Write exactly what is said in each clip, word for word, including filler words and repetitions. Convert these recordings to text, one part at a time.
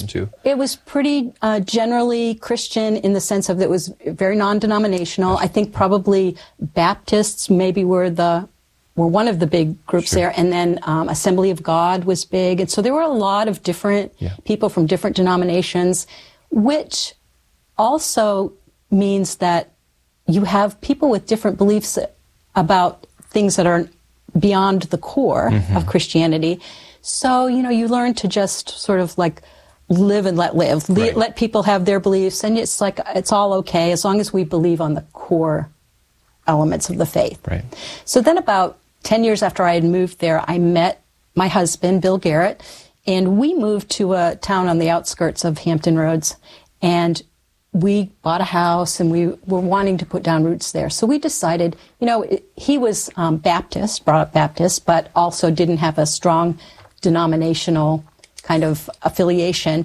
to? It was pretty uh, generally Christian in the sense of that it was very non-denominational. I think probably Baptists maybe were the were one of the big groups Sure. there, and then um, Assembly of God was big, and so there were a lot of different yeah. people from different denominations, which also means that you have people with different beliefs about things that are beyond the core mm-hmm. of Christianity. So, you know, you learn to just sort of like live and let live. Le- right. Let people have their beliefs, and it's like, it's all okay as long as we believe on the core elements of the faith. Right. So then about ten years after I had moved there, I met my husband, Bill Garrett, and we moved to a town on the outskirts of Hampton Roads, and we bought a house, and we were wanting to put down roots there. So we decided, you know, it, he was um, Baptist, brought up Baptist, but also didn't have a strong denominational kind of affiliation.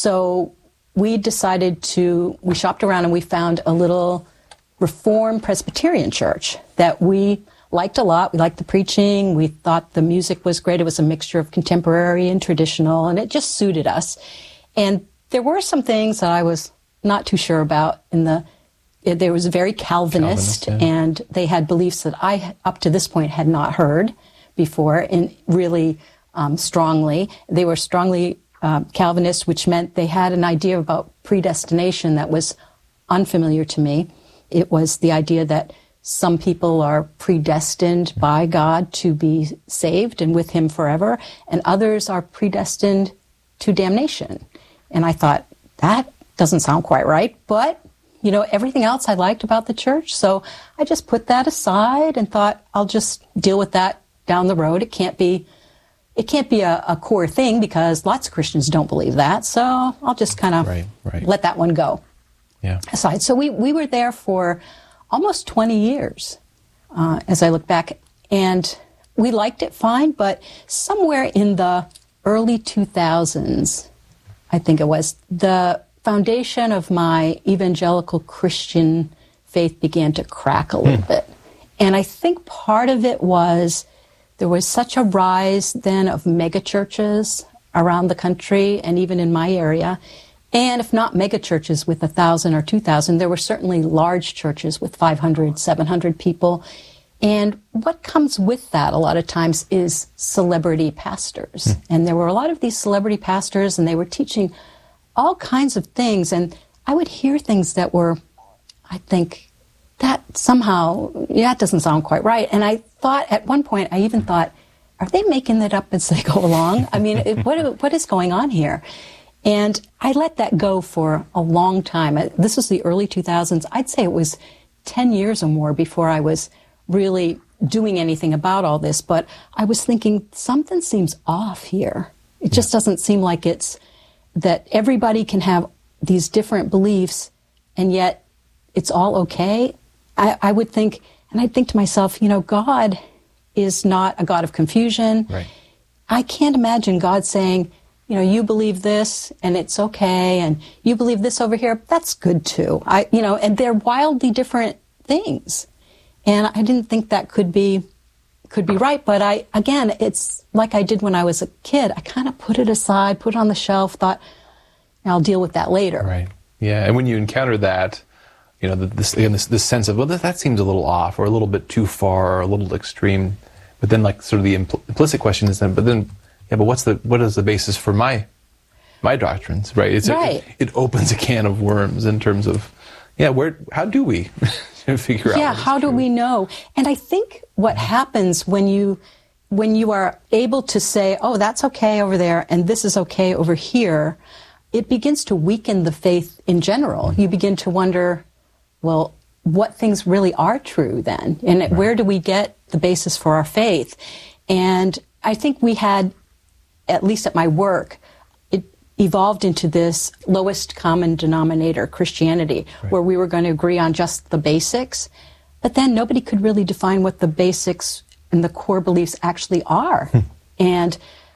So we decided to, we shopped around and we found a little Reformed Presbyterian church that we liked a lot. We liked the preaching. We thought the music was great. It was a mixture of contemporary and traditional, and it just suited us. And there were some things that I was not too sure about in the, there was very Calvinist, Calvinist yeah. and they had beliefs that I, up to this point, had not heard before, and really um, strongly. They were strongly uh, Calvinist, which meant they had an idea about predestination that was unfamiliar to me. It was the idea that some people are predestined by God to be saved and with Him forever, and others are predestined to damnation. And I thought, that doesn't sound quite right, but, you know, everything else I liked about the church, so I just put that aside and thought, I'll just deal with that down the road. It can't be, it can't be a, a core thing because lots of Christians don't believe that, so I'll just kind of right, right. let that one go yeah. aside. So we, we were there for almost twenty years, uh, as I look back, and we liked it fine, but somewhere in the early two thousands, I think it was, the foundation of my evangelical Christian faith began to crack a little hmm. bit. And I think part of it was there was such a rise then of megachurches around the country and even in my area. And if not megachurches with one thousand or two thousand, there were certainly large churches with five hundred, seven hundred people. And what comes with that a lot of times is celebrity pastors. Hmm. And there were a lot of these celebrity pastors, and they were teaching all kinds of things. And I would hear things that were, I think, that somehow, yeah, it doesn't sound quite right. And I thought, at one point, I even thought, are they making it up as they go along? I mean, it, what what is going on here? And I let that go for a long time. This was the early two thousands. I'd say it was ten years or more before I was really doing anything about all this. But I was thinking, something seems off here. It just doesn't seem like it's that everybody can have these different beliefs, and yet it's all okay. I, I would think, and I'd think to myself, you know, God is not a God of confusion. Right. I can't imagine God saying, you know, you believe this and it's okay, and you believe this over here, that's good too. I, you know, and they're wildly different things. And I didn't think that could be could be right, but I, again, it's like I did when I was a kid. I kind of put it aside, put it on the shelf, thought, I'll deal with that later. Right. Yeah, and when you encounter that, you know, this, again, this, this sense of, well, that, that seems a little off, or a little bit too far, or a little extreme, but then, like, sort of the impl- implicit question is then, but then, yeah, but what's the, what is the basis for my, my doctrines, right? It's right. A, it, it opens a can of worms in terms of, yeah, where, how do we figure out? Yeah, how do we know? And I think what happens when you, when you are able to say, oh, that's okay over there, and this is okay over here, it begins to weaken the faith in general. You begin to wonder, well, what things really are true then? And right. where do we get the basis for our faith? And I think we had, at least at my work, it evolved into this lowest common denominator, Christianity, right. where we were going to agree on just the basics, but then nobody could really define what the basics and the core beliefs actually are. Hmm. And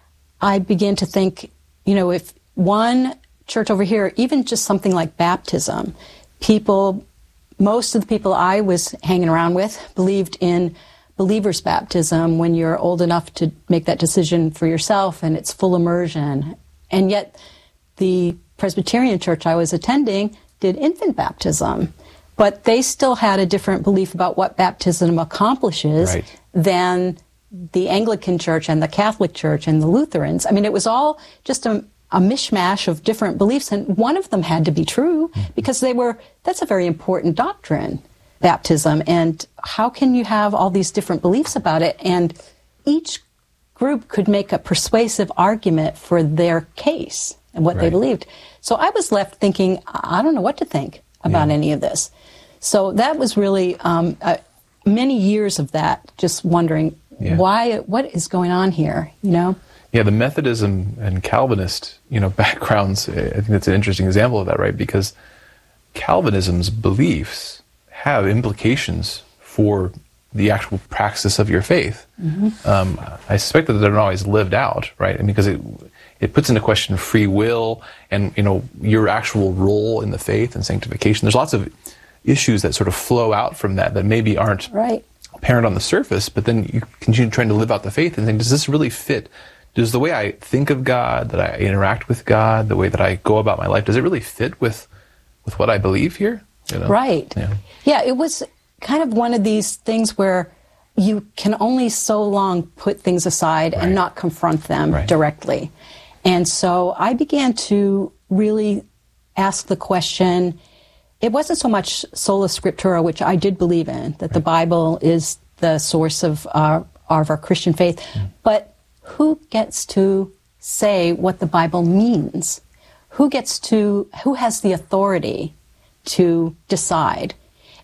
I began to think, you know, if one church over here, even just something like baptism, people, most of the people I was hanging around with believed in believer's baptism when you're old enough to make that decision for yourself, and it's full immersion. And yet the Presbyterian church I was attending did infant baptism, but they still had a different belief about what baptism accomplishes Right. than the Anglican Church and the Catholic Church and the Lutherans. I mean, it was all just a, a mishmash of different beliefs, and one of them had to be true because they were, that's a very important doctrine, baptism. And how can you have all these different beliefs about it? And each group could make a persuasive argument for their case and what they Right. believed. So I was left thinking, I don't know what to think about Yeah. any of this. So that was really um, uh, many years of that, just wondering Yeah. why, what is going on here, you know? Yeah, the Methodism and Calvinist, you know, backgrounds, I think that's an interesting example of that, right? Because Calvinism's beliefs have implications for the actual praxis of your faith. Mm-hmm. Um, I suspect that they're not always lived out, right? I mean, because it it puts into question free will and, you know, your actual role in the faith and sanctification. There's lots of issues that sort of flow out from that that maybe aren't Right. apparent on the surface, but then you continue trying to live out the faith and think, does this really fit? Does the way I think of God, that I interact with God, the way that I go about my life, does it really fit with with what I believe here? You know? Right. Yeah. Yeah, it was kind of one of these things where you can only so long put things aside Right. and not confront them Right. directly. And so I began to really ask the question, it wasn't so much sola scriptura, which I did believe in, that the Bible is the source of our, of our Christian faith, Mm. but who gets to say what the Bible means? Who gets to, who has the authority to decide?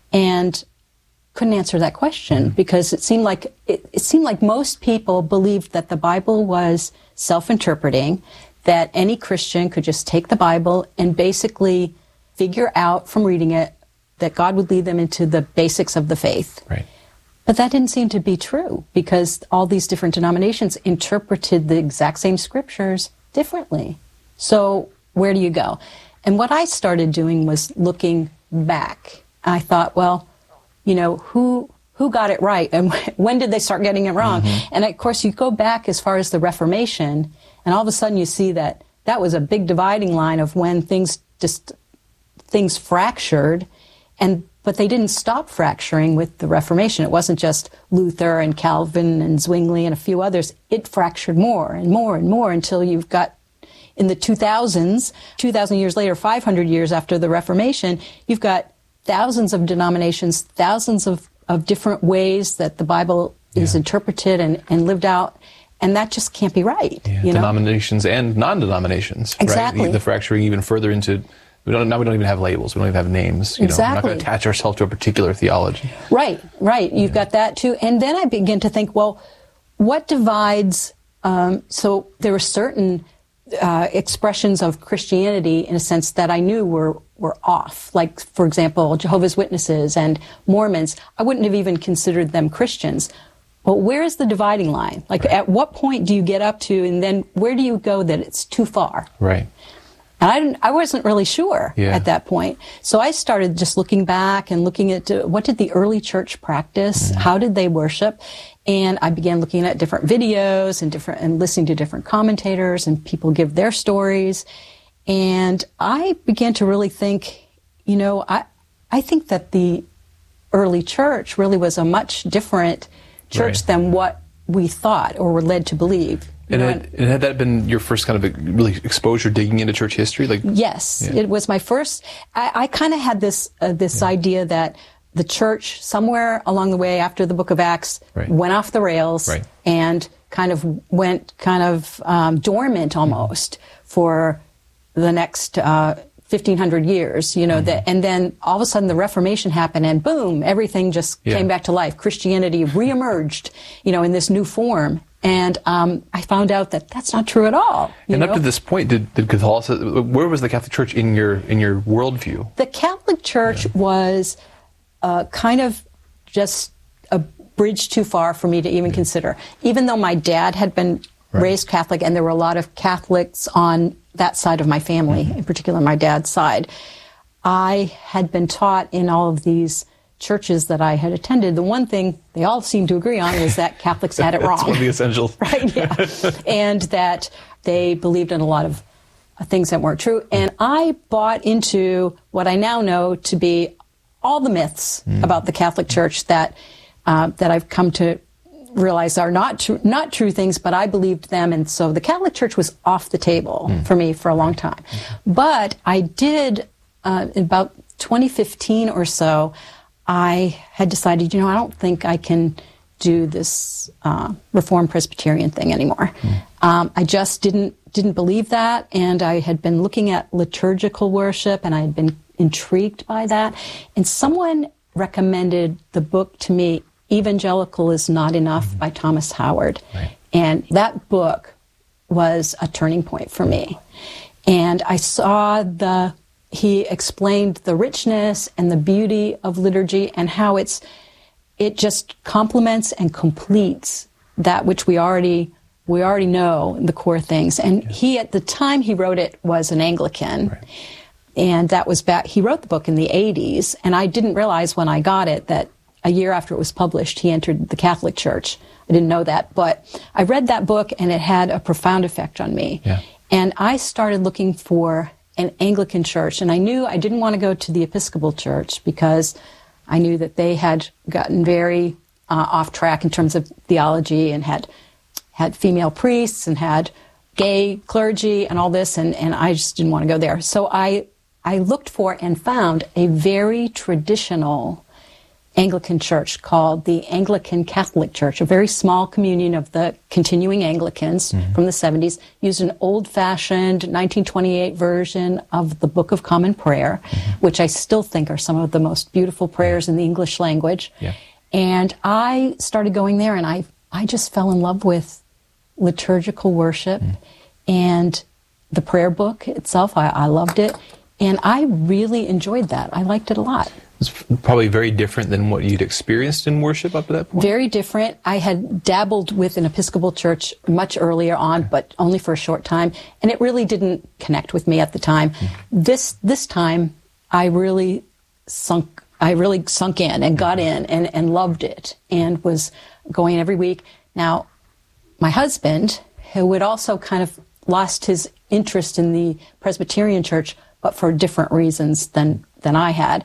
And couldn't answer that question Mm. because it seemed like it, it seemed like most people believed that the Bible was self-interpreting, that any Christian could just take the Bible and basically figure out from reading it that God would lead them into the basics of the faith. Right. But that didn't seem to be true because all these different denominations interpreted the exact same scriptures differently. So where do you go? And what I started doing was looking back. I thought, well, you know, who who got it right and when did they start getting it wrong? Mm-hmm. And of course, you go back as far as the Reformation, and all of a sudden you see that that was a big dividing line of when things just things fractured, and but they didn't stop fracturing with the Reformation. It wasn't just Luther and Calvin and Zwingli and a few others. It fractured more and more and more until you've got, in the two thousands, two thousand years later, five hundred years after the Reformation, you've got thousands of denominations, thousands of, of different ways that the Bible is Yeah. interpreted and, and lived out, and that just can't be right. Yeah. You know? Denominations and non-denominations. Exactly. Right? The, the fracturing even further into, we don't, now we don't even have labels. We don't even have names. You know? We're not Exactly. going to attach ourselves to a particular theology. Right, right. You've got that too. And then I begin to think, well, what divides, um, so there were certain uh, expressions of Christianity, in a sense, that I knew were, were off. Like, for example, Jehovah's Witnesses and Mormons. I wouldn't have even considered them Christians. But where is the dividing line? Like, Right. at what point do you get up to, and then where do you go that it's too far? Right. And I, didn't, I wasn't really sure Yeah. at that point. So I started just looking back and looking at uh, what did the early church practice? Mm-hmm. How did they worship? And I began looking at different videos and different and listening to different commentators and people give their stories. And I began to really think, you know, I I think that the early church really was a much different church Right. than what we thought or were led to believe. You And know, had, and had that been your first kind of really exposure digging into church history? Like, Yes, Yeah. it was my first. I, I kind of had this uh, this idea that the church, somewhere along the way after the Book of Acts, Right. went off the rails Right. and kind of went kind of um, dormant almost for the next uh, fifteen hundred years. You know, Mm-hmm. that, and then all of a sudden the Reformation happened, and boom, everything just Yeah. came back to life. Christianity reemerged, you know, in this new form. And um, I found out that that's not true at all. you and know? up to this point, did, did Catholicism, where was the Catholic Church in your in your worldview? The Catholic Church was uh, kind of just a bridge too far for me to even consider. Even though my dad had been Right. raised Catholic, and there were a lot of Catholics on that side of my family, Mm-hmm. in particular my dad's side, I had been taught in all of these churches that I had attended, the one thing they all seemed to agree on was that Catholics had it wrong. That's one of the essentials. Right, yeah. And that they believed in a lot of things that weren't true. And I bought into what I now know to be all the myths mm. about the Catholic Church that uh, that I've come to realize are not true, not true things, but I believed them. And so the Catholic Church was off the table mm. for me for a long time. But I did, uh, in about twenty fifteen or so, I had decided, you know, I don't think I can do this uh, Reformed Presbyterian thing anymore. Mm. Um, I just didn't didn't believe that, and I had been looking at liturgical worship, and I had been intrigued by that. And someone recommended the book to me, Evangelical is Not Enough mm-hmm. by Thomas Howard. Right. And that book was a turning point for me. And I saw the, he explained the richness and the beauty of liturgy and how it's, it just complements and completes that which we already, we already know, the core things. And yes. he, at the time he wrote it, was an Anglican. Right. And that was back, he wrote the book in the eighties, and I didn't realize when I got it that a year after it was published, he entered the Catholic Church. I didn't know that, but I read that book, and it had a profound effect on me. Yeah. And I started looking for an Anglican church, and I knew I didn't want to go to the Episcopal Church because I knew that they had gotten very uh, off track in terms of theology and had had female priests and had gay clergy and all this, and, and I just didn't want to go there. So I I looked for and found a very traditional Anglican church called the Anglican Catholic Church, a very small communion of the continuing Anglicans mm-hmm. from the seventies, used an old-fashioned nineteen twenty-eight version of the Book of Common Prayer, mm-hmm. which I still think are some of the most beautiful prayers in the English language. Yeah. And I started going there, and I, I just fell in love with liturgical worship mm. and the prayer book itself. I, I loved it. And I really enjoyed that. I liked it a lot. It's probably very different than what you'd experienced in worship up to that point? Very different. I had dabbled with an Episcopal church much earlier on, but only for a short time. And it really didn't connect with me at the time. Mm-hmm. This this time, I really sunk I really sunk in and got in and, and loved it and was going every week. Now, my husband, who had also kind of lost his interest in the Presbyterian church, but for different reasons than, than I had,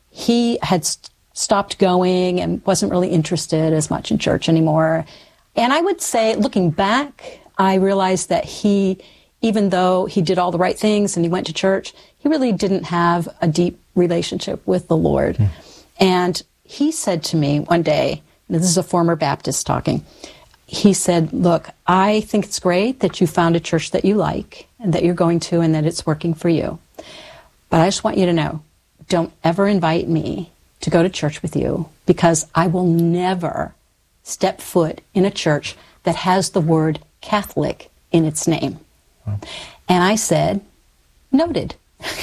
he had st- stopped going and wasn't really interested as much in church anymore. And I would say, looking back, I realized that he, even though he did all the right things and he went to church, he really didn't have a deep relationship with the Lord. Mm. And he said to me one day, and this is a former Baptist talking, he said, look, I think it's great that you found a church that you like and that you're going to and that it's working for you. But I just want you to know, don't ever invite me to go to church with you because I will never step foot in a church that has the word Catholic in its name. Wow. And I said, noted.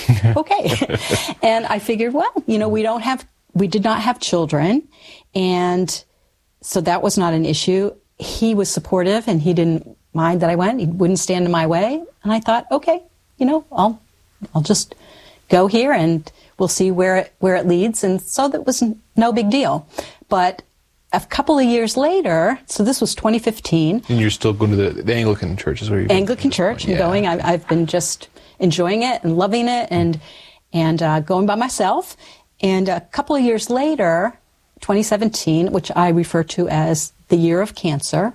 Okay. And I figured, well, you know, we don't have, we did not have children. And so that was not an issue. He was supportive and he didn't mind that I went. He wouldn't stand in my way. And I thought, okay, you know, I'll, I'll just go here and we'll see where it, where it leads. And so that was no big deal. But a couple of years later, so this was twenty fifteen. And you're still going to the, the Anglican church is where you're Anglican church. I'm yeah. going. I, I've been just enjoying it and loving it and, and uh, going by myself. And a couple of years later, twenty seventeen, which I refer to as the year of cancer,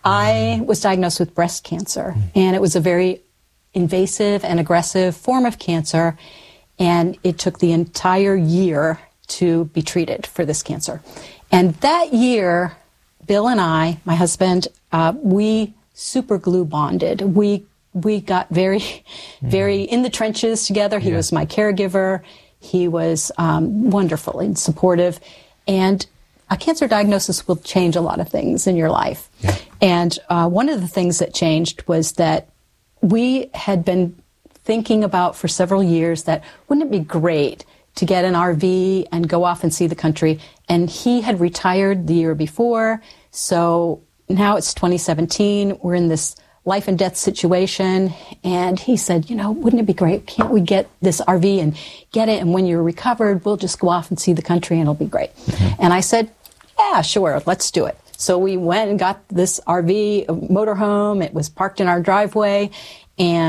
I was diagnosed with breast cancer. And it was a very invasive and aggressive form of cancer. And it took the entire year to be treated for this cancer. And that year, Bill and I, my husband, uh, we super glue bonded. We we got very, very in the trenches together. He yeah. was my caregiver. He was um, wonderful and supportive. And a cancer diagnosis will change a lot of things in your life. Yeah. And uh, one of the things that changed was that we had been thinking about for several years that wouldn't it be great to get an R V and go off and see the country. And he had retired the year before. So now it's twenty seventeen. We're in this life and death situation. And he said, you know, wouldn't it be great? Can't we get this R V and get it? And when you're recovered, we'll just go off and see the country and it'll be great. Mm-hmm. And I said, yeah, sure, let's do it. So we went and got this R V motorhome. It was parked in our driveway. And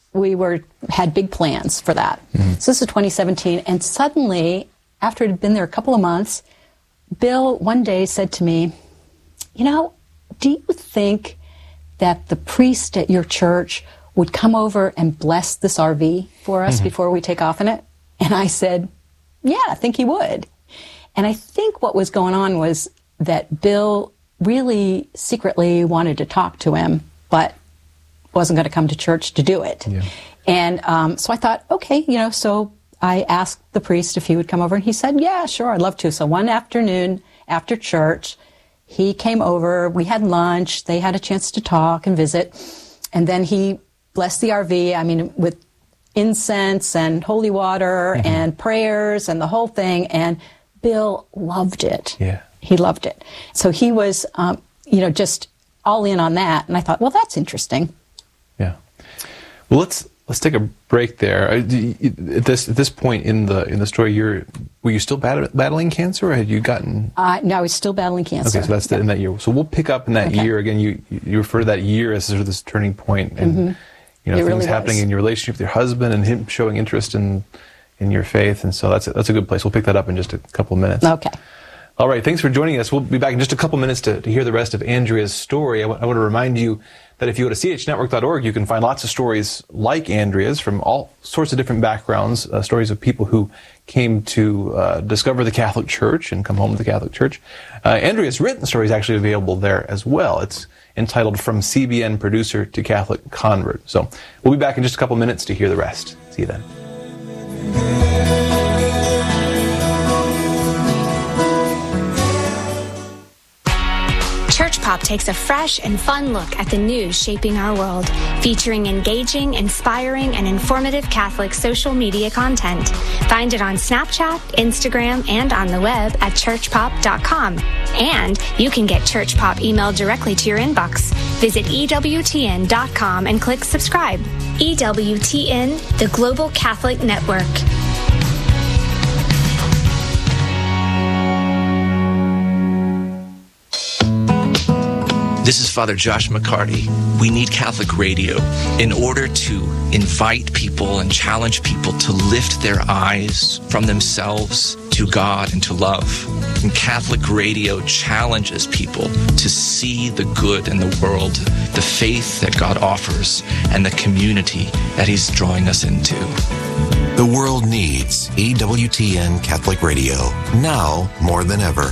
we were had big plans for that. Mm-hmm. So this is twenty seventeen, and suddenly, after it had been there a couple of months, Bill one day said to me, you know, do you think that the priest at your church would come over and bless this R V for us mm-hmm. before we take off in it? And I said, yeah, I think he would. And I think what was going on was that Bill really secretly wanted to talk to him, but wasn't going to come to church to do it. Yeah. And um, so I thought, okay, you know, so I asked the priest if he would come over, and he said, yeah, sure, I'd love to. So one afternoon after church, he came over, we had lunch, they had a chance to talk and visit, and then he blessed the R V, I mean, with incense and holy water mm-hmm. and prayers and the whole thing, and Bill loved it. Yeah. He loved it. So he was, um, you know, just all in on that, and I thought, well, that's interesting. Yeah. Well, let's let's take a break there. At this at this point in the in the story, you're were you still bat- battling cancer, or had you gotten? Uh, no, I was still battling cancer. Okay, so that's the, in that year. So we'll pick up in that okay. year again. You you refer to that year as sort of this turning point, and mm-hmm. you know it things really happening was. in your relationship with your husband, and him showing interest in in your faith, and so that's a, that's a good place. We'll pick that up in just a couple of minutes. Okay. All right, thanks for joining us. We'll be back in just a couple minutes to, to hear the rest of Andrea's story. I, w- I want to remind you that if you go to c h network dot org, you can find lots of stories like Andrea's from all sorts of different backgrounds, uh, stories of people who came to uh, discover the Catholic Church and come home to the Catholic Church. Uh, Andrea's written story is actually available there as well. It's entitled From C B N Producer to Catholic Convert. So we'll be back in just a couple minutes to hear the rest. See you then. Church Pop takes a fresh and fun look at the news shaping our world, featuring engaging, inspiring, and informative Catholic social media content. Find it on Snapchat, Instagram, and on the web at church pop dot com. And you can get Church Pop emailed directly to your inbox. Visit E W T N dot com and click subscribe. E W T N, the Global Catholic Network. This is Father Josh McCarty. We need Catholic radio in order to invite people and challenge people to lift their eyes from themselves to God and to love. And Catholic radio challenges people to see the good in the world, the faith that God offers, and the community that He's drawing us into. The world needs E W T N Catholic Radio, now more than ever.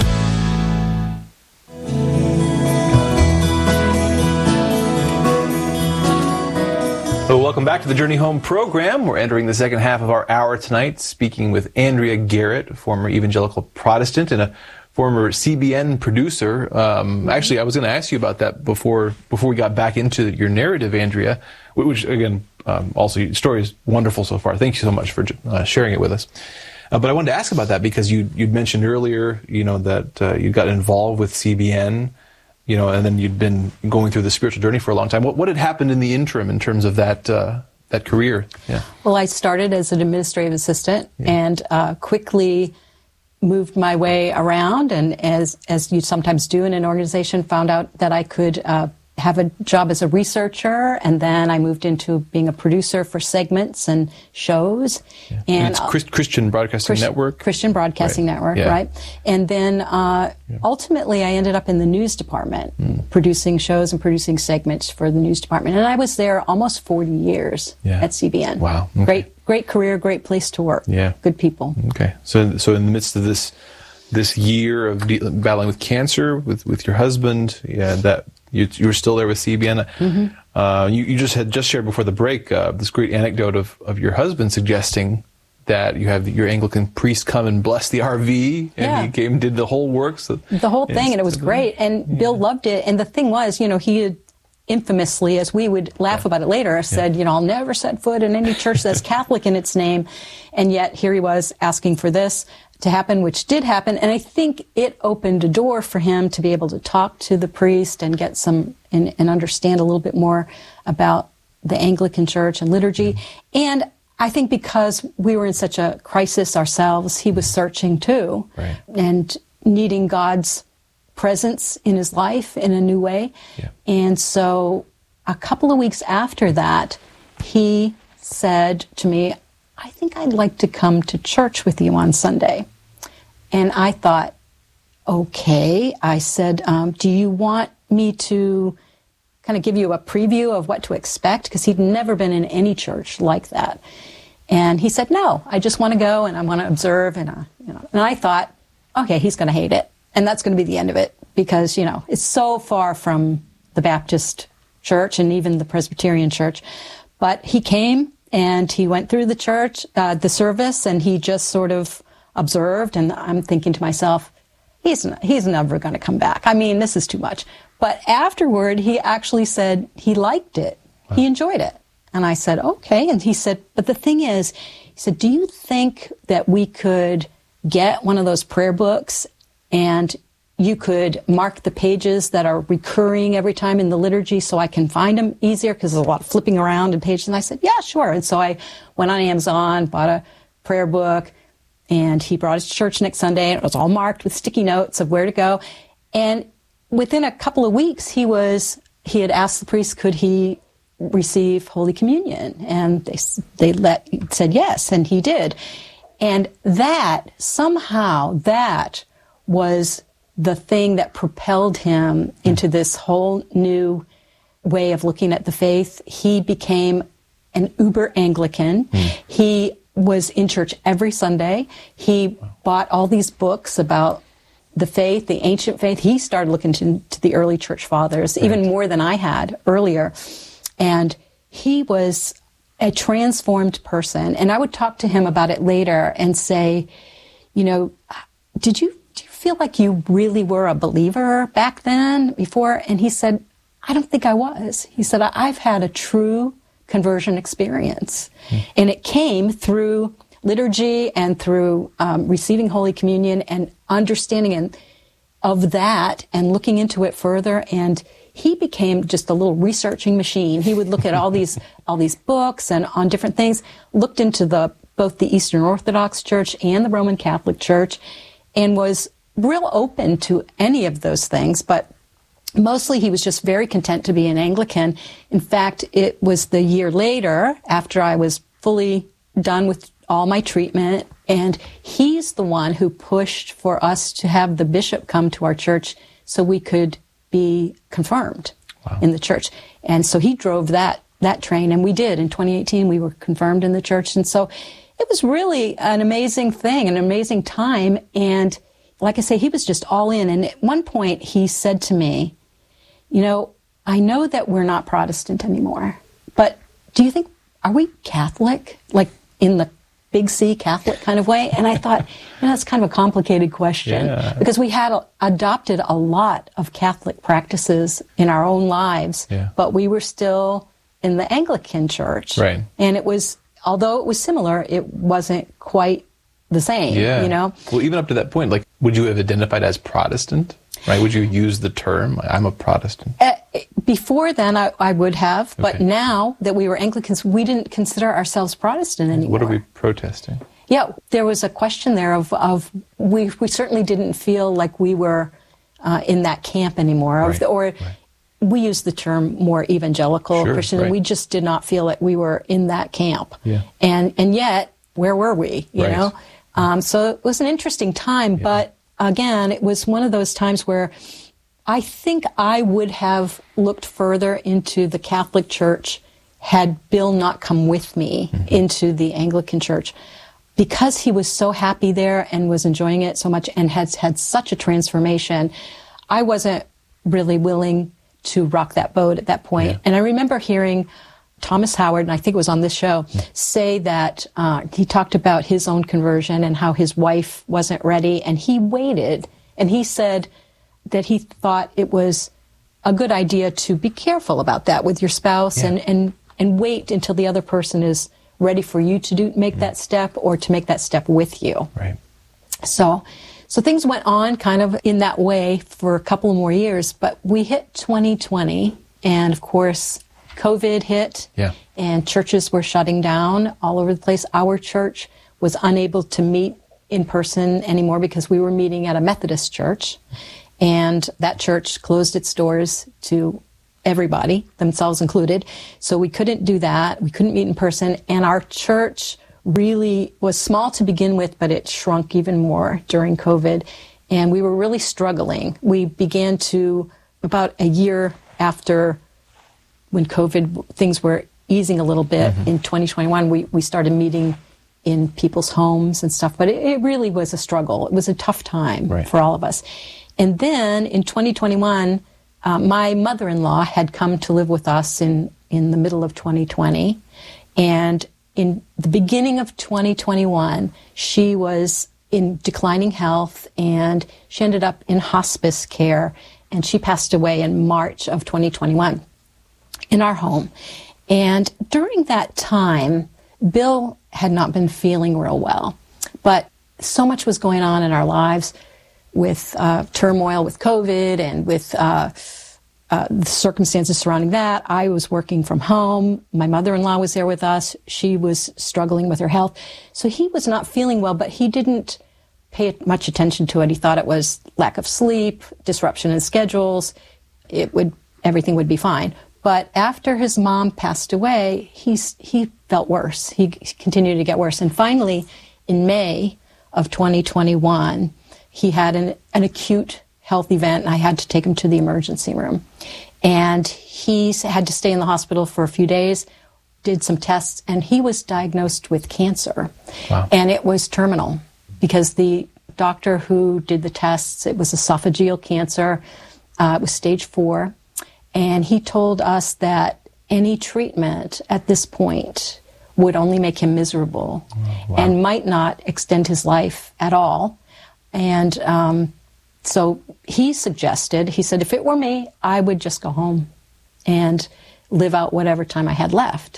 So welcome back to the Journey Home program. We're entering the second half of our hour tonight, speaking with Andrea Garrett, former evangelical Protestant and a former C B N producer. Um, actually, I was going to ask you about that before before we got back into your narrative, Andrea, which, again, um, also your story is wonderful so far. Thank you so much for uh, sharing it with us. Uh, but I wanted to ask about that because you you'd mentioned earlier, you know, that uh, you got involved with C B N. You know, and then you'd been going through the spiritual journey for a long time. What what had happened in the interim in terms of that uh, that career? Yeah. Well, I started as an administrative assistant yeah. and uh, quickly moved my way around, and as as you sometimes do in an organization, found out that I could uh, have a job as a researcher, and then I moved into being a producer for segments and shows. Yeah. And, and it's uh, Christ, Christian Broadcasting Christ, Network? Christian Broadcasting right. Network, yeah. right. And then uh, yeah. ultimately I ended up in the news department, mm. producing shows and producing segments for the news department. And I was there almost forty years yeah. at C B N. Wow. Okay. Great, great career, great place to work. Yeah. Good people. Okay. So, so in the midst of this this year of de- battling with cancer with, with your husband, yeah, that You, you were still there with C B N. Mm-hmm. Uh, you, you just had just shared before the break uh, this great anecdote of, of your husband suggesting that you have your Anglican priest come and bless the R V, and yeah. he came and did the whole work. So, the whole thing, and it was great. And yeah. Bill loved it. And the thing was, you know, he had infamously, as we would laugh yeah. about it later, said, yeah. you know, I'll never set foot in any church that's Catholic in its name. And yet here he was asking for this to happen, which did happen. And I think it opened a door for him to be able to talk to the priest and get some, and, and understand a little bit more about the Anglican Church and liturgy. Mm-hmm. And I think because we were in such a crisis ourselves, he was searching too, right. and needing God's presence in his life in a new way. Yeah. And so a couple of weeks after that, he said to me, I think I'd like to come to church with you on Sunday. And I thought, okay. I said, um, do you want me to kind of give you a preview of what to expect? Because he'd never been in any church like that. And he said, no, I just want to go and I want to observe. And, uh, you know, and I thought, okay, he's going to hate it. And that's going to be the end of it because, you know, it's so far from the Baptist church and even the Presbyterian church. But he came and he went through the church, uh, the service, and he just sort of observed. And I'm thinking to myself, he's, he's never going to come back. I mean, this is too much. But afterward, he actually said he liked it. Wow. He enjoyed it. And I said, okay. And he said, but the thing is, he said, do you think that we could get one of those prayer books and you could mark the pages that are recurring every time in the liturgy so I can find them easier because there's a lot of flipping around in pages? And I said, yeah, sure. And so I went on Amazon, bought a prayer book, and he brought it to church next Sunday, and it was all marked with sticky notes of where to go. And within a couple of weeks, he was, he had asked the priest, could he receive Holy Communion? And they, they let, said yes, and he did. And that, somehow, that was the thing that propelled him into this whole new way of looking at the faith. He became an uber Anglican. Mm. He was in church every Sunday. He wow. bought all these books about the faith, the ancient faith. He started looking to, to the early church fathers, right. even more than I had earlier. And he was a transformed person. And I would talk to him about it later and say, you know, did you, do you feel like you really were a believer back then, before? And he said, I don't think I was. He said, I've had a true conversion experience. Mm. And it came through liturgy and through um, receiving Holy Communion and understanding and, of that and looking into it further. And he became just a little researching machine. He would look at all these all these books and on different things, looked into the both the Eastern Orthodox Church and the Roman Catholic Church, and was real open to any of those things. But mostly he was just very content to be an Anglican. In fact, it was the year later, after I was fully done with all my treatment, and he's the one who pushed for us to have the bishop come to our church so we could be confirmed wow. in the church. And so he drove that that train, and we did. In twenty eighteen, we were confirmed in the church. And so it was really an amazing thing, an amazing time. And like I say, he was just all in. And at one point, he said to me, you know, I know that we're not Protestant anymore, but do you think, are we Catholic? Like in the big C Catholic kind of way? And I thought, you know, that's kind of a complicated question yeah. because we had a, adopted a lot of Catholic practices in our own lives, yeah. but we were still in the Anglican Church. Right. And it was, although it was similar, it wasn't quite the same, yeah. you know? Well, even up to that point, like, would you have identified as Protestant? Right? Would you use the term, I'm a Protestant? Uh, before then, I, I would have. But okay. now that we were Anglicans, we didn't consider ourselves Protestant anymore. What are we protesting? Yeah, there was a question there of, of we, we certainly didn't feel like we were uh, in that camp anymore. Right. Of the, or right. we used the term more evangelical sure, Christian, right. and we just did not feel like we were in that camp. Yeah. And, and yet, where were we, you right. know? Um, so it was an interesting time, yeah. but again, it was one of those times where I think I would have looked further into the Catholic Church had Bill not come with me mm-hmm. into the Anglican Church, because he was so happy there and was enjoying it so much and has had such a transformation. I wasn't really willing to rock that boat at that point. Yeah. And I remember hearing Thomas Howard, and I think it was on this show, say that uh, he talked about his own conversion and how his wife wasn't ready, and he waited, and he said that he thought it was a good idea to be careful about that with your spouse yeah. and, and, and wait until the other person is ready for you to do make mm. that step or to make that step with you. Right. So, so things went on kind of in that way for a couple more years, but we hit twenty twenty, and of course, COVID hit, yeah. and churches were shutting down all over the place. Our church was unable to meet in person anymore because we were meeting at a Methodist church, and that church closed its doors to everybody, themselves included. So we couldn't do that. We couldn't meet in person. And our church really was small to begin with, but it shrunk even more during COVID. And we were really struggling. We began to, about a year after when COVID, things were easing a little bit, mm-hmm. in twenty twenty-one, we, we started meeting in people's homes and stuff. But it, it really was a struggle. It was a tough time right. for all of us. And then in twenty twenty-one, uh, my mother-in-law had come to live with us in, in the middle of twenty twenty. And in the beginning of twenty twenty-one, she was in declining health, and she ended up in hospice care, and she passed away in March of twenty twenty-one in our home. And during that time, Bill had not been feeling real well, but so much was going on in our lives with uh, turmoil with COVID and with uh, uh, the circumstances surrounding that. I was working from home. My mother-in-law was there with us. She was struggling with her health. So he was not feeling well, but he didn't pay much attention to it. He thought it was lack of sleep, disruption in schedules. It would, everything would be fine. But after his mom passed away, he's, he felt worse. He continued to get worse. And finally, in May of twenty twenty-one, he had an, an acute health event, and I had to take him to the emergency room. And he had to stay in the hospital for a few days, did some tests, and he was diagnosed with cancer. Wow. And it was terminal, because the doctor who did the tests, it was esophageal cancer. Uh, it was stage four. And he told us that any treatment at this point would only make him miserable. Oh, wow. And might not extend his life at all. And um, so he suggested, he said, if it were me, I would just go home and live out whatever time I had left.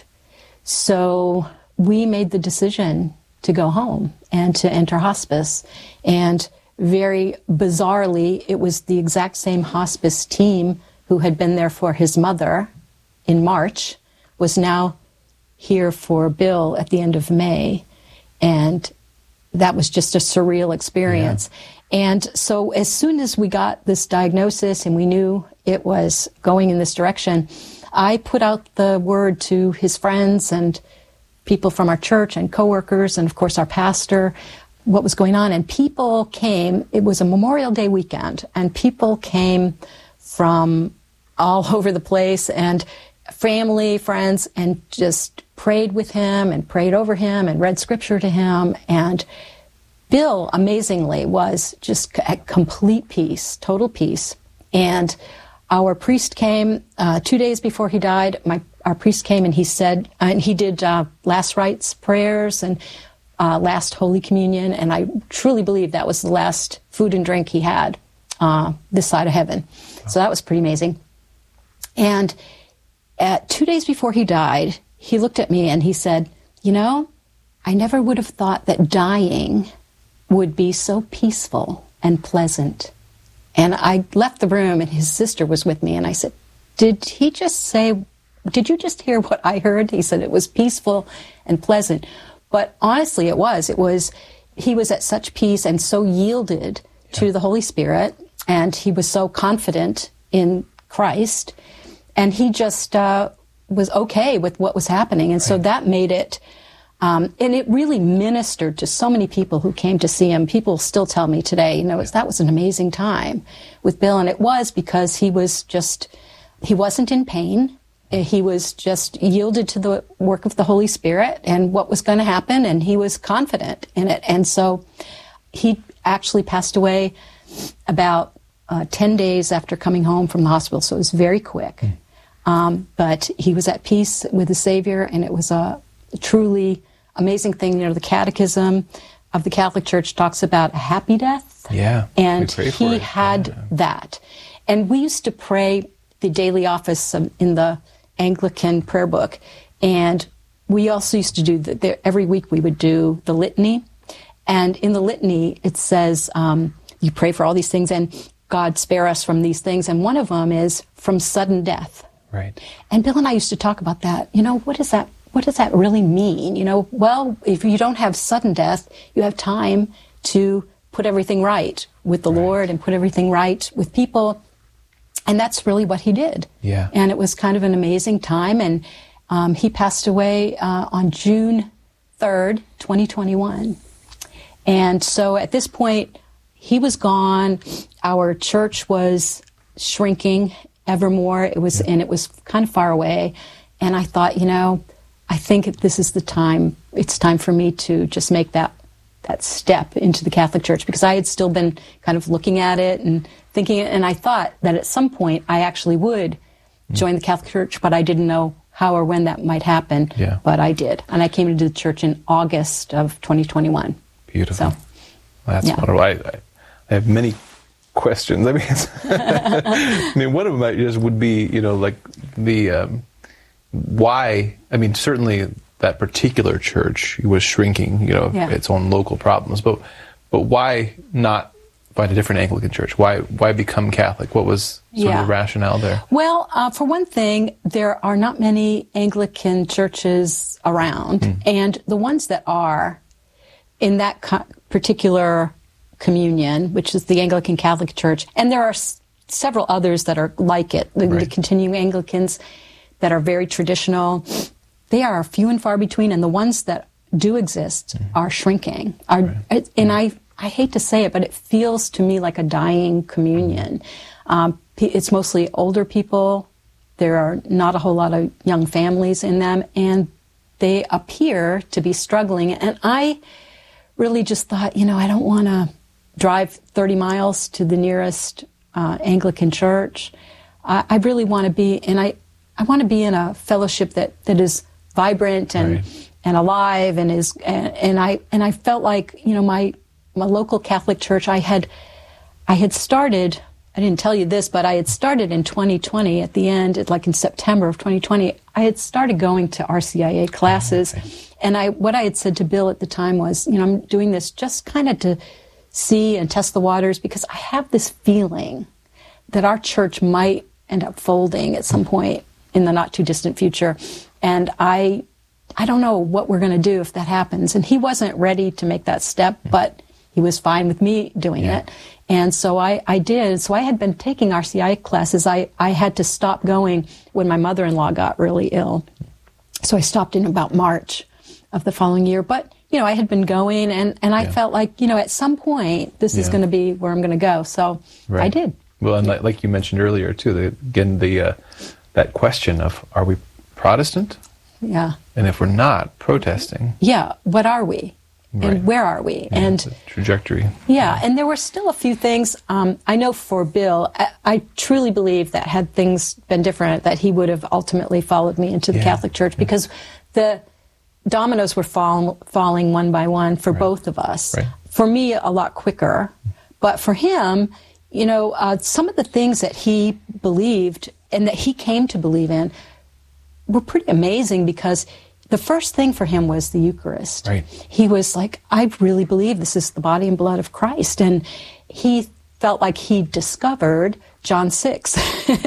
So we made the decision to go home and to enter hospice. And very bizarrely, it was the exact same hospice team who had been there for his mother in March, was now here for Bill at the end of May. And that was just a surreal experience. Yeah. And so as soon as we got this diagnosis and we knew it was going in this direction, I put out the word to his friends and people from our church and coworkers and, of course, our pastor, what was going on. And people came. It was a Memorial Day weekend, and people came from all over the place, and family, friends, and just prayed with him and prayed over him and read scripture to him. And Bill, amazingly, was just at complete peace, total peace. And our priest came uh, two days before he died. My our priest came and he said, uh, and he did uh, last rites prayers and uh, last Holy Communion. And I truly believe that was the last food and drink he had uh, this side of heaven. Wow. So that was pretty amazing. And at two days before he died, he looked at me and he said, you know, I never would have thought that dying would be so peaceful and pleasant. And I left the room, and his sister was with me, and I said, did he just say, did you just hear what I heard? He said it was peaceful and pleasant. But honestly, it was. It was, he was at such peace and so yielded yeah. to the Holy Spirit, and he was so confident in Christ, and he just uh, was okay with what was happening. And right. so that made it, um, and it really ministered to so many people who came to see him. People still tell me today, you know, yeah. that was an amazing time with Bill. And it was because he was just, he wasn't in pain. He was just yielded to the work of the Holy Spirit and what was going to happen, and he was confident in it. And so he actually passed away about uh, ten days after coming home from the hospital, so it was very quick. Mm. Um, but he was at peace with the Savior, and it was a truly amazing thing. You know, the Catechism of the Catholic Church talks about a happy death. Yeah, and he had yeah. that. And we used to pray the daily office um, in the Anglican prayer book, and we also used to do the, the, every week we would do the litany, and in the litany it says um, you pray for all these things, and God spare us from these things, and one of them is from sudden death. Right. And Bill and I used to talk about that. You know, what does that what does that really mean? You know, well, if you don't have sudden death, you have time to put everything right with the right. Lord and put everything right with people. And that's really what he did. Yeah. And it was kind of an amazing time. And um, he passed away uh, on June third, twenty twenty-one. And so at this point, he was gone. Our church was shrinking ever more. It was, yeah. and it was kind of far away. And I thought, you know, I think this is the time. It's time for me to just make that that step into the Catholic Church, because I had still been kind of looking at it and thinking, and I thought that at some point I actually would join the Catholic Church, but I didn't know how or when that might happen. Yeah. But I did, and I came into the church in August of twenty twenty-one. Beautiful. So, That's yeah. wonderful. I, I I have many questions. I mean, I mean, one of them I just would be, you know, like the um, why. I mean, certainly that particular church was shrinking, you know, Yeah. its own local problems. But but why not find a different Anglican church? Why why become Catholic? What was sort Yeah. of the rationale there? Well, uh, for one thing, there are not many Anglican churches around, Mm. and the ones that are in that co- particular communion, which is the Anglican Catholic Church, and there are s- several others that are like it, the, the Right. continuing Anglicans that are very traditional. They are few and far between, and the ones that do exist Mm. are shrinking. Are, Right. it, and I, I hate to say it, but it feels to me like a dying communion. Um, pe- it's mostly older people. There are not a whole lot of young families in them, and they appear to be struggling. And I really just thought, you know, I don't want to drive thirty miles to the nearest uh, Anglican church. I, I really want to be, and I, I want to be in a fellowship that, that is vibrant and Right. and alive, and is and, and I and I felt like, you know, my my local Catholic church, I had I had started. I didn't tell you this, but I had started in twenty twenty at the end, at like in September of twenty twenty. I had started going to R C I A classes, Oh, okay. and I what I had said to Bill at the time was, you know, I'm doing this just kind of to see and test the waters, because I have this feeling that our church might end up folding at some point in the not too distant future, and I I don't know what we're going to do if that happens. And he wasn't ready to make that step, but he was fine with me doing Yeah. it. And so I, I did. So I had been taking R C I A classes. I, I had to stop going when my mother-in-law got really ill. So I stopped in about March of the following year. But, you know, I had been going, and, and I Yeah. felt like, you know, at some point, this is Yeah. going to be where I'm going to go. So I Right. did. Well, and like, like you mentioned earlier too, the, again the uh, that question of, are we Protestant? Yeah. And if we're not, protesting. Yeah. What are we? Right. And where are we? Yeah, And the trajectory. yeah, and there were still a few things. Um, I know for Bill, I, I truly believe that had things been different, that he would have ultimately followed me into the Yeah. Catholic Church, because the dominoes were fall, falling one by one for Right. both of us. Right. For me, a lot quicker. But for him, you know, uh, some of the things that he believed and that he came to believe in were pretty amazing, because the first thing for him was the Eucharist. Right. He was like, I really believe this is the body and blood of Christ. And he felt like he discovered John six.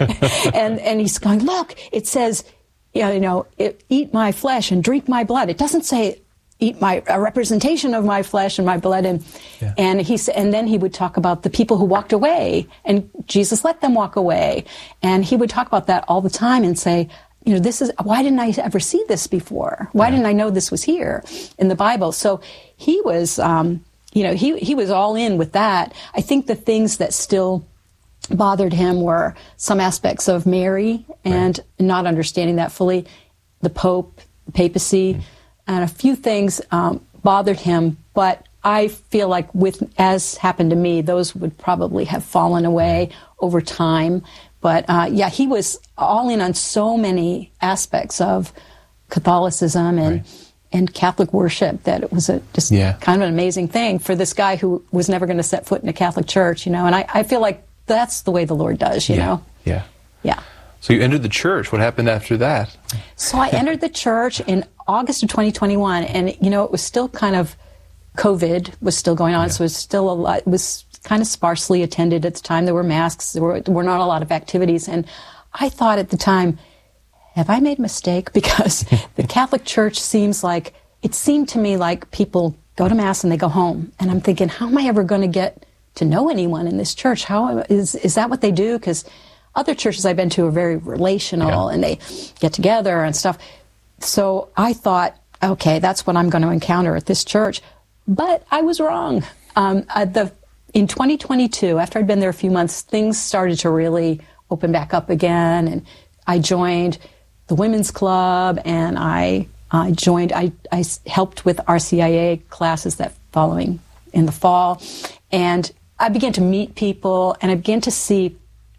and and he's going, look, it says, you know, it, eat my flesh and drink my blood. It doesn't say eat my a representation of my flesh and my blood. And Yeah. and he sa- and then he would talk about the people who walked away, and Jesus let them walk away. And he would talk about that all the time and say, you know, this is, why didn't I ever see this before? Why Yeah. didn't I know this was here in the Bible? So he was, um, you know, he, he was all in with that. I think the things that still bothered him were some aspects of Mary and not understanding that fully, the Pope, the papacy, Mm. and a few things um, bothered him. But I feel like, with as happened to me, those would probably have fallen away over time. But uh, yeah, he was all in on so many aspects of Catholicism and Right. and Catholic worship that it was a, just Yeah. kind of an amazing thing for this guy who was never going to set foot in a Catholic church, you know. And I, I feel like that's the way the Lord does, you yeah. know. Yeah. Yeah. So you entered the church. What happened after that? So I entered the church in August of twenty twenty-one, and you know, it was still kind of, COVID was still going on, Yeah. so it was still a lot. It was kind of sparsely attended at the time. There were masks. There were, there were not a lot of activities, and I thought at the time, have I made a mistake? Because the Catholic Church seems like, it seemed to me like people go to Mass and they go home. And I'm thinking, how am I ever going to get to know anyone in this church? How is, is that what they do? Because other churches I've been to are very relational, Yeah. and they get together and stuff. So I thought, okay, that's what I'm going to encounter at this church. But I was wrong. Um, uh, the in twenty twenty-two, after I'd been there a few months, things started to really open back up again, and I joined the women's club, and I I joined. I I helped with R C I A classes that following in the fall, and I began to meet people, and I began to see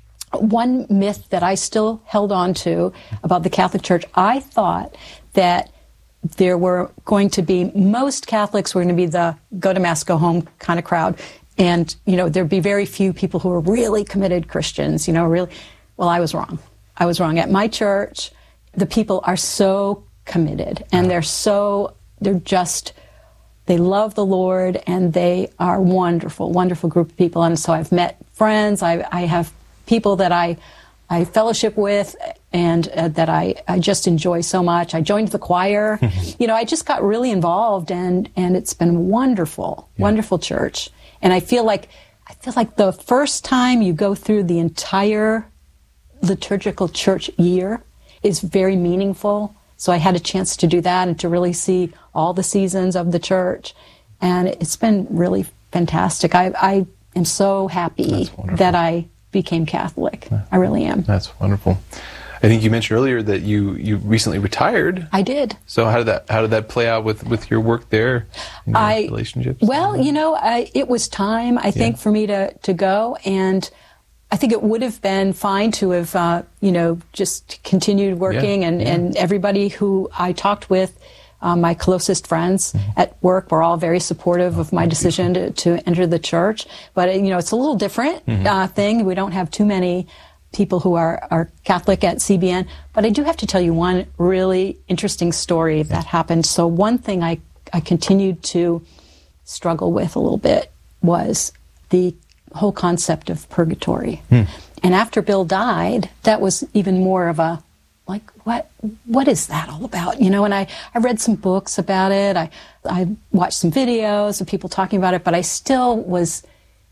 one myth that I still held on to about the Catholic Church. I thought that there were going to be, most Catholics were going to be the go to Mass, go home kind of crowd. And, you know, there'd be very few people who were really committed Christians, you know, really. Well, I was wrong. I was wrong. At my church, the people are so committed, and they're so, they're just, they love the Lord, and they are wonderful, wonderful group of people. And so I've met friends. I, I have people that I, I fellowship with, and uh, that I, I just enjoy so much. I joined the choir. You know, I just got really involved, and, and it's been wonderful, yeah. wonderful church. And I feel like, I feel like the first time you go through the entire liturgical church year is very meaningful. So I had a chance to do that and to really see all the seasons of the church. And it's been really fantastic. I, I am so happy that I became Catholic. Yeah. I really am. That's wonderful. I think you mentioned earlier that you, you recently retired. I did. So how did that how did that play out with, with your work there, and your I, relationships? Well, you know, I, it was time, I think, yeah. for me to, to go. And I think it would have been fine to have, uh, you know, just continued working. Yeah. And, yeah. and everybody who I talked with, uh, my closest friends mm-hmm. at work, were all very supportive oh, of my decision to, to enter the church. But, you know, it's a little different mm-hmm. uh, thing. We don't have too many people who are, are Catholic at C B N. But I do have to tell you one really interesting story that happened. So one thing I, I continued to struggle with a little bit was the whole concept of purgatory. Hmm. And after Bill died, that was even more of a, like, what what is that all about? You know, and I, I read some books about it. I, I watched some videos of people talking about it, but I still was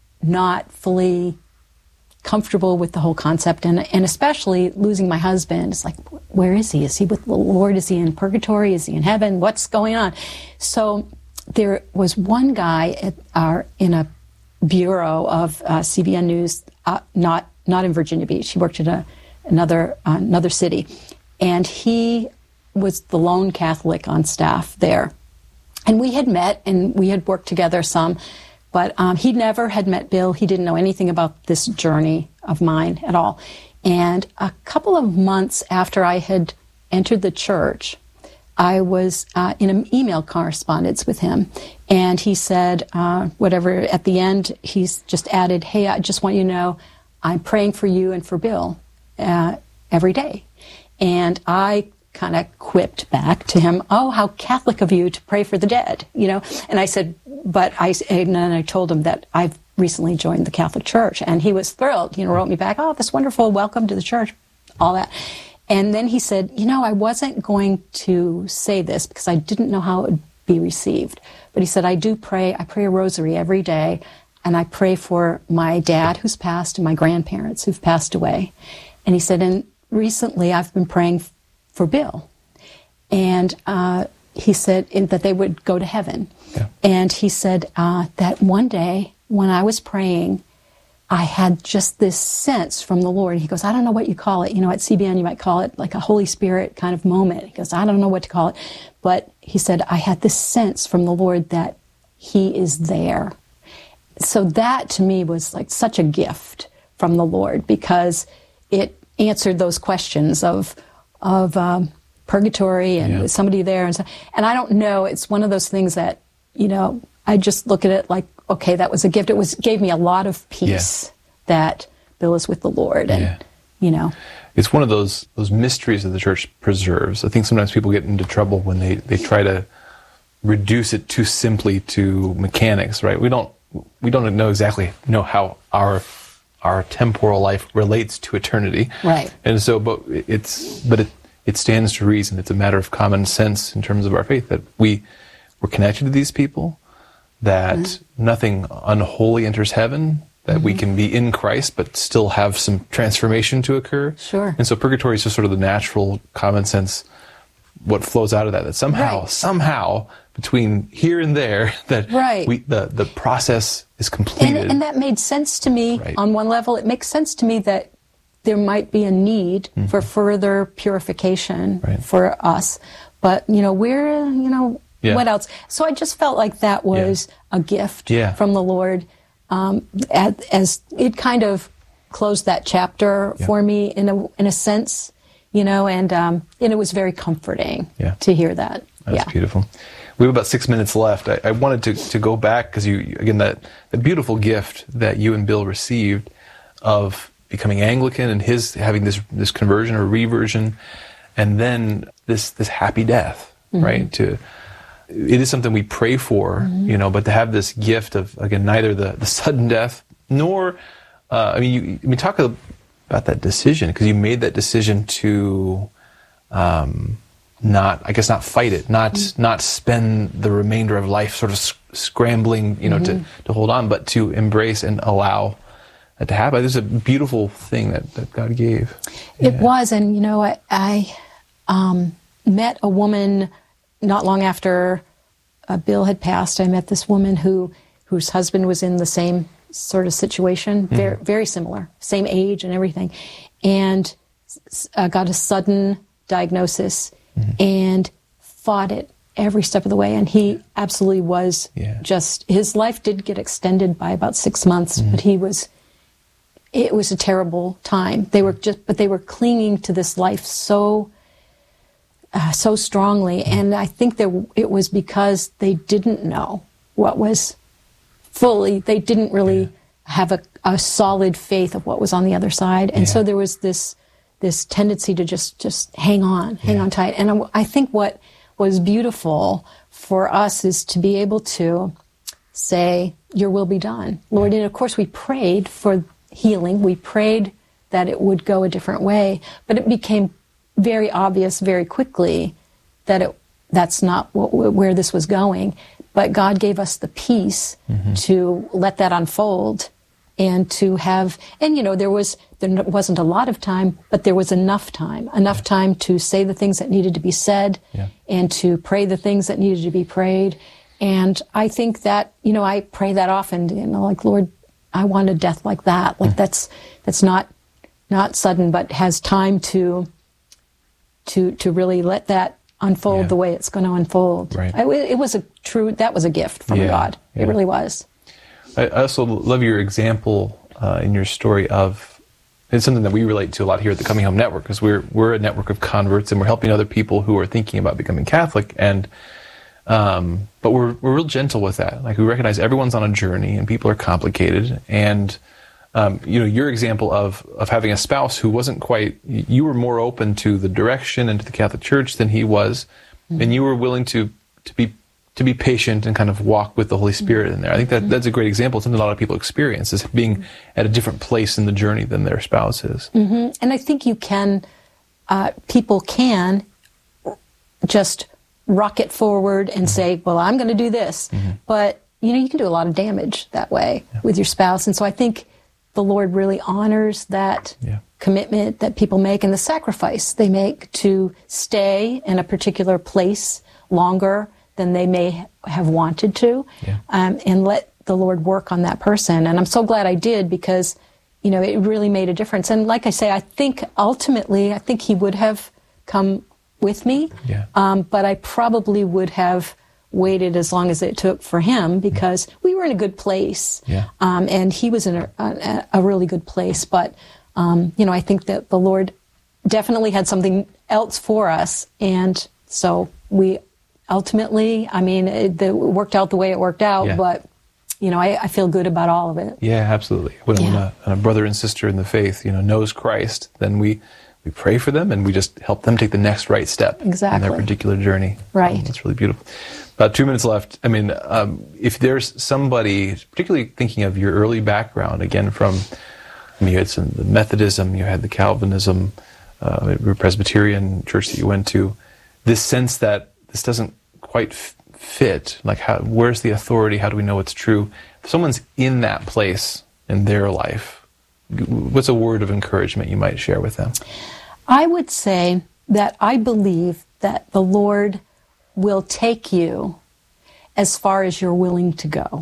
not fully comfortable with the whole concept, and and especially losing my husband. It's like, where is he? Is he with the Lord? Is he in purgatory? Is he in heaven? What's going on? So there was one guy at our in a bureau of uh, C B N News, uh, not not in Virginia Beach. He worked at a, another uh, another city, and he was the lone Catholic on staff there. And we had met, and we had worked together some. But um, he never had met Bill. He didn't know anything about this journey of mine at all. And a couple of months after I had entered the church, I was uh, in an email correspondence with him. And he said, uh, whatever, at the end, he's just added, hey, I just want you to know I'm praying for you and for Bill uh, every day. And I kind of quipped back to him, oh, how Catholic of you to pray for the dead, you know. And I said, but I, and then I told him that I've recently joined the Catholic Church, and he was thrilled, you know, wrote me back, oh, that's wonderful, welcome to the church, all that. And then he said, you know, I wasn't going to say this because I didn't know how it would be received. But he said, I do pray, I pray a rosary every day, and I pray for my dad who's passed and my grandparents who've passed away. And he said, and recently I've been praying for Bill. And uh, he said in, that they would go to heaven. Yeah. And he said uh, that one day when I was praying, I had just this sense from the Lord. He goes, I don't know what you call it. You know, at C B N you might call it like a Holy Spirit kind of moment. He goes, I don't know what to call it. But he said, I had this sense from the Lord that he is there. So that to me was like such a gift from the Lord, because it answered those questions of of um, purgatory and yeah. somebody there. And, so, and I don't know, it's one of those things that, you know, I just look at it like, okay, that was a gift. It was gave me a lot of peace yeah. that Bill is with the Lord. And, yeah. you know. It's one of those those mysteries that the church preserves. I think sometimes people get into trouble when they, they try to reduce it too simply to mechanics, right? We don't we don't know exactly know how our our temporal life relates to eternity. Right. And so, but it's, but it, it stands to reason. It's a matter of common sense in terms of our faith that we, we're connected to these people, that mm-hmm. nothing unholy enters heaven, that Mm-hmm. we can be in Christ but still have some transformation to occur. Sure. And so purgatory is just sort of the natural, common sense, what flows out of that, that somehow, Right. somehow, between here and there, that Right. we, the, the process is completed. And, and that made sense to me Right. on one level. It makes sense to me that there might be a need Mm-hmm. for further purification Right. for us. But, you know, we're, you know, Yeah. what else? So I just felt like that was a gift Yeah. from the Lord, um, as, as it kind of closed that chapter Yeah. for me in a, in a sense, you know, and, um, and it was very comforting Yeah. to hear that. That's yeah. beautiful. We have about six minutes left. I, I wanted to, to go back because you, again, that the beautiful gift that you and Bill received of becoming Anglican and his having this this conversion or reversion, and then this this happy death, Mm-hmm. right? To it is something we pray for, Mm-hmm. you know, but to have this gift of, again, neither the, the sudden death nor, uh, I mean, you, I mean, talk about that decision, because you made that decision to. Um, not, I guess, not fight it, not Mm-hmm. not spend the remainder of life sort of sc- scrambling, you know, Mm-hmm. to, to hold on, but to embrace and allow that to happen. This is a beautiful thing that, that God gave. It was, and you know, I, I um, met a woman not long after uh, Bill had passed. I met this woman who whose husband was in the same sort of situation, very very similar, same age and everything, and uh, got a sudden diagnosis and fought it every step of the way. And he absolutely was Yeah. just, his life did get extended by about six months, but he was, it was a terrible time. They were just, but they were clinging to this life so, uh, so strongly. And I think that it was because they didn't know what was fully, they didn't really have a, a solid faith of what was on the other side. And so Yeah. there was this, this tendency to just, just hang on, hang on tight. And I, I think what was beautiful for us is to be able to say, your will be done, Lord. And of course we prayed for healing. We prayed that it would go a different way, but it became very obvious very quickly that it, that's not what, where this was going. But God gave us the peace to let that unfold and to have, and you know, there was, there wasn't a lot of time, but there was enough time, enough time to say the things that needed to be said Yeah. and to pray the things that needed to be prayed. And I think that, you know, I pray that often, you know, like, Lord, I want a death like that. Like that's, that's not, not sudden, but has time to, to, to really let that unfold Yeah. the way it's going to unfold. Right. I, it was a true, that was a gift from Yeah, God. yeah. It really was. I I also love your example uh, in your story of, it's something that we relate to a lot here at the Coming Home Network, because we're we're a network of converts and we're helping other people who are thinking about becoming Catholic, and um, but we're we're real gentle with that. Like, we recognize everyone's on a journey and people are complicated, and um, you know, your example of of having a spouse who wasn't quite, you were more open to the direction and to the Catholic Church than he was, mm-hmm. and you were willing to to be to be patient and kind of walk with the Holy Spirit in there. I think that that's a great example. It's something a lot of people experience, is being at a different place in the journey than their spouse is. Mm-hmm. And I think you can, uh, people can just rocket forward and mm-hmm. say, well, I'm going to do this. Mm-hmm. But, you know, you can do a lot of damage that way yeah. with your spouse. And so I think the Lord really honors that yeah. commitment that people make and the sacrifice they make to stay in a particular place longer than they may have wanted to, yeah. um, and let the Lord work on that person. And I'm so glad I did, because, you know, it really made a difference. And like I say, I think ultimately, I think he would have come with me, yeah. um, but I probably would have waited as long as it took for him, because mm. we were in a good place, yeah. um, and he was in a, a, a really good place. But, um, you know, I think that the Lord definitely had something else for us, and so we ultimately, I mean, it, it worked out the way it worked out, yeah. but, you know, I, I feel good about all of it. Yeah, absolutely. When, yeah. when a, a brother and sister in the faith, you know, knows Christ, then we, we pray for them and we just help them take the next right step exactly. in their particular journey. Right. Um, that's really beautiful. About two minutes left. I mean, um, if there's somebody, particularly thinking of your early background, again, from, I mean, you had some the Methodism, you had the Calvinism, uh, your Presbyterian church that you went to, this sense that this doesn't quite f- fit, like, how, where's the authority? How do we know it's true? If someone's in that place in their life, what's a word of encouragement you might share with them? I would say that I believe that the Lord will take you as far as you're willing to go.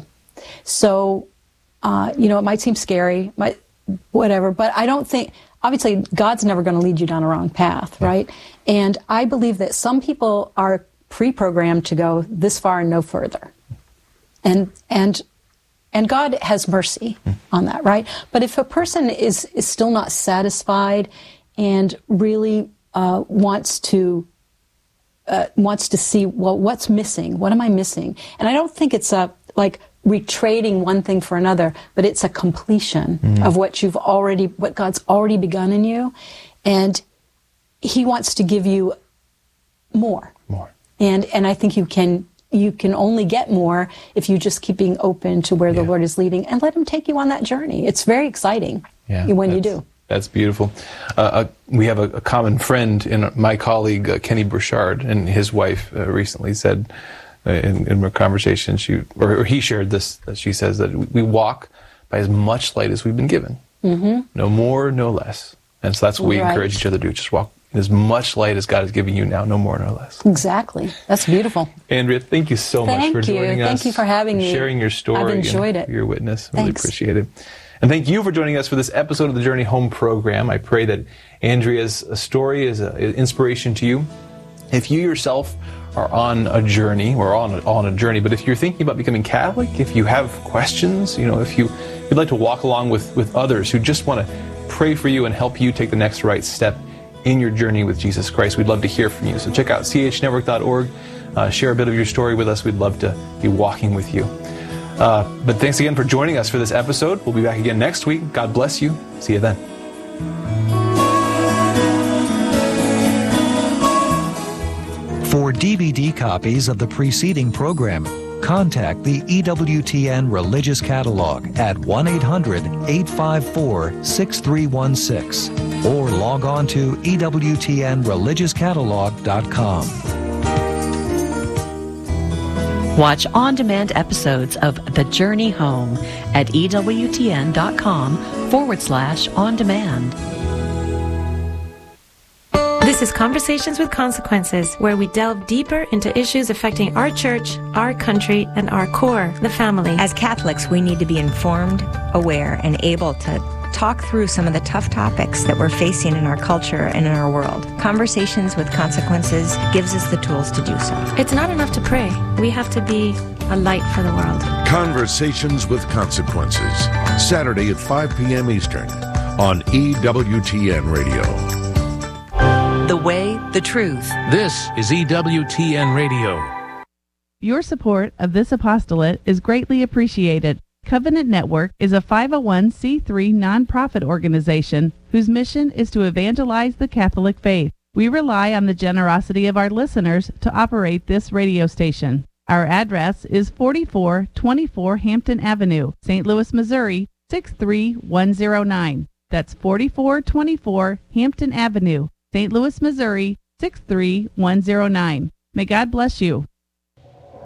So, uh, you know, it might seem scary, might, whatever, but I don't think, obviously, God's never going to lead you down a wrong path, yeah. right? And I believe that some people are pre-programmed to go this far and no further. And, and, and God has mercy mm. on that, right? But if a person is, is still not satisfied and really uh, wants to uh, wants to see, well, what's missing? What am I missing? And I don't think it's a like retrading one thing for another, but it's a completion mm. of what you've already, what God's already begun in you, and He wants to give you more. More. And and I think you can you can only get more if you just keep being open to where yeah. the Lord is leading, and let Him take you on that journey. It's very exciting yeah, when you do. That's beautiful. Uh, uh, we have a, a common friend in my colleague, uh, Kenny Burchard, and his wife uh, recently said uh, in, in a conversation, she or, or he shared this, that she says that we walk by as much light as we've been given. Mm-hmm. No more, no less. And so that's what we right. encourage each other to do. Just walk in as much light as God is giving you now, no more, no less. Exactly. That's beautiful. Andrea, thank you so thank much for you. joining thank us. Thank you for having me. Sharing your story. I've enjoyed and it. Your witness. Really Thanks. appreciate it. And thank you for joining us for this episode of the Journey Home program. I pray that Andrea's story is an inspiration to you. If you yourself are on a journey, or on a, on a journey, but if you're thinking about becoming Catholic, if you have questions, you know, if you, you'd like to walk along with, with others who just want to pray for you and help you take the next right step in your journey with Jesus Christ, we'd love to hear from you. So check out c h network dot org, uh, share a bit of your story with us. We'd love to be walking with you. Uh, but thanks again for joining us for this episode. We'll be back again next week. God bless you. See you then. For D V D copies of the preceding program, contact the E W T N Religious Catalog at one eight hundred, eight five four, six three one six or log on to E W T N religious catalog dot com. Watch on-demand episodes of The Journey Home at E W T N dot com forward slash on demand. This is Conversations with Consequences, where we delve deeper into issues affecting our church, our country, and our core, the family. As Catholics, we need to be informed, aware, and able to talk through some of the tough topics that we're facing in our culture and in our world. Conversations with Consequences gives us the tools to do so. It's not enough to pray. We have to be a light for the world. Conversations with Consequences, Saturday at five p.m. Eastern on E W T N Radio. The way, the truth. This is E W T N Radio. Your support of this apostolate is greatly appreciated. Covenant Network is a five oh one c three nonprofit organization whose mission is to evangelize the Catholic faith. We rely on the generosity of our listeners to operate this radio station. Our address is forty-four twenty-four Hampton Avenue, Saint Louis, Missouri, six three one zero nine. That's forty-four twenty-four Hampton Avenue, Saint Louis, Missouri, six three one zero nine. May God bless you.